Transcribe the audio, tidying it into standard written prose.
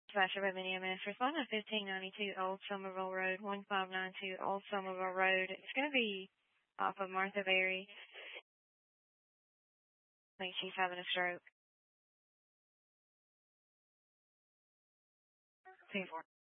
Slasher by Minnie MS. Respond to 1592 Old Somerville Road, 1592 Old Somerville Road. It's going to be off of Martha Berry. I think she's having a stroke. 2-4.